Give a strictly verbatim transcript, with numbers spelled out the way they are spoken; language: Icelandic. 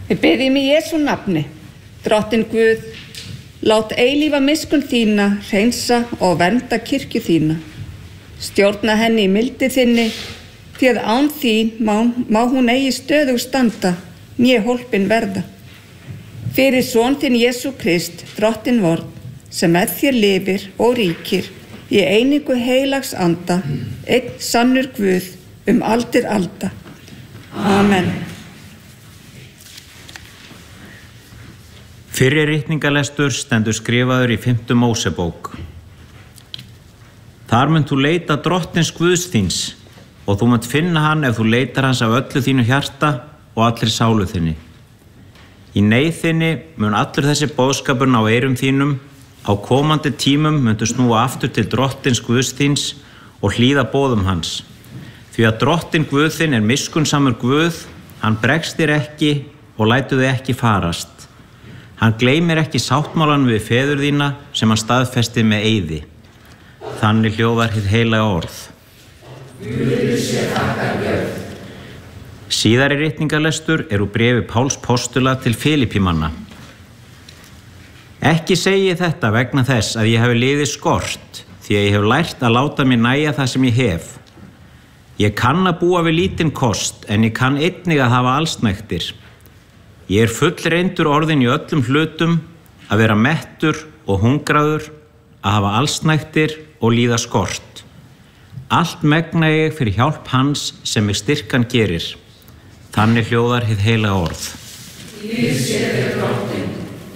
Við biðjum í Jesú nafni, Drottinn Guð, lát eilífa miskunn þína hreinsa og vernda kirkju þína. Stjórna henni í mildi þinni, því að án þín má, má hún eigi stöðug standa, né hólpin verða. Fyrir son þinn Jesú Krist, Drottinn vorn, sem með þér lifir og ríkir í einingu heilags anda, einn sannur Guð um aldir alda. Amen. Fyrri ritningalestur stendur skrifaður í fimmtu Mósebók. Þar munt þú leita Drottins Guðs þíns og þú munt finna hann ef þú leitar hans af öllu þínu hjarta og allri sálu þinni. Í neyð þinni mun allur þessi boðskapur ná eyrum þínum. Á komandi tímum muntu snúa aftur til Drottins Guðs þíns og hlýða boðum hans. Því að Drottinn Guð þinn er miskunnsamur Guð, hann bregst þér ekki og lætur þig ekki farast. Hann gleymir ekki sáttmálan við feður þína sem hann staðfesti með eiði. Þannig hljóðar hið heilaga orð. Guði sé þakkargjörð. Síðari ritningalestur er úr bréfi Páls postula til Filippímanna. Ekki segi ég þetta vegna þess að ég hefi liðið skort, því að ég hef lært að láta mér nægja það sem ég hef. Ég kann að búa við lítinn kost, en ég kann einnig að hafa allsnægtir. Ég er fullreyndur orðinn í öllum hlutum, að vera mettur og hungraður, að hafa allsnægtir og líða skort. Allt megna ég fyrir hjálp hans sem mig styrkan gerir. Þannig hljóðar hið heilaga orð. Líf sé þér Drottinn.